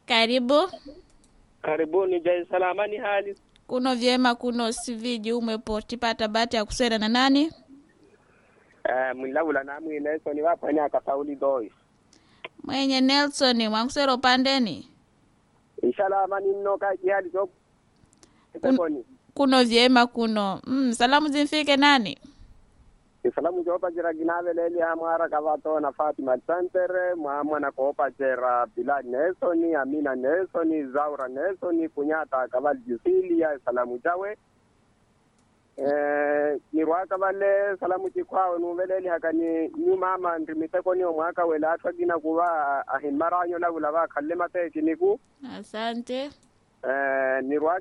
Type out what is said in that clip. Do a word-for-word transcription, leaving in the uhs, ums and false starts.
Karibu. Karibuni jai salama ni hali. Kuno vyema kuno siviji umepo tipata bahati ya kuswera na nani? Eh mlawula na mwi Nelson wapanya kafauli doi. Mwenye Nelson mwakuswera upandeni. Inshallah amani mnoka jihali job. Kun, kuno vyema kuno. Mm, salamu zimfike nani? Salamu jopa jira ginave leli amara kavato na Fatima Santere, mama na kopa jira Bilal Nelson, Amina Nelson, Zaura Nelson, kunyata kaval Jusilia, salamu jawe. Eh, nirwaka vale salamu chikwao nuveleli hakani ni mama ndrimiteko ni omwaka wela atwa gina kuwa ahimaranyo la ulava kalle mate kiniku. Asante. Eh, nirwaka